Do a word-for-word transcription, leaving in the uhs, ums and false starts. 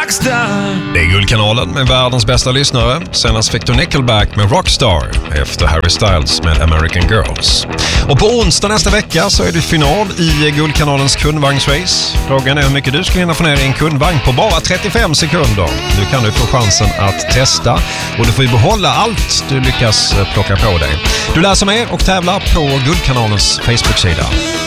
rockstar. Det är Guldkanalen med världens bästa lyssnare. Senast fick du Nickelback med Rockstar efter Harry Styles med American Girls. Och på onsdag nästa vecka så är det final i Guldkanalens kundvagnsrace. Frågan är hur mycket du ska hinna få ner i en kundvagn på bara trettiofem sekunder. Nu kan du få chansen att testa och du får ju behålla allt du lyckas plocka på dig. Du läser mer och tävlar på Guldkanalens Facebook-sida.